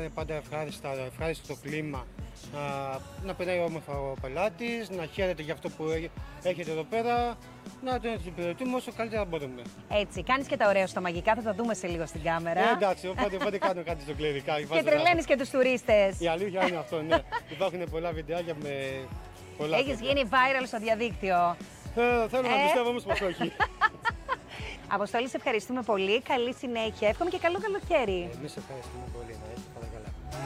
είναι πάντα ευχάριστο το κλίμα. Να περνάει όμορφα ο πελάτης, να χαίρεται για αυτό που έχετε εδώ πέρα, να τον εξυπηρετούμε όσο καλύτερα μπορούμε. Έτσι, κάνεις και τα ωραία στο μαγικά, θα τα δούμε σε λίγο στην κάμερα. Εντάξει, οπότε κάνω κάτι στο κληρικά. Και τρελαίνεις και τους τουρίστες. Η αλήθεια είναι αυτό, ναι. Υπάρχουν πολλά βιντεάκια με πολλά. Έχεις γίνει viral στο διαδίκτυο. Θέλω να πιστεύω όμως πως όχι. Αποστόλη, σε ευχαριστούμε πολύ. Καλή συνέχεια. Εύχομαι και καλό καλοκαίρι. Εμείς ευχαριστούμε πολύ.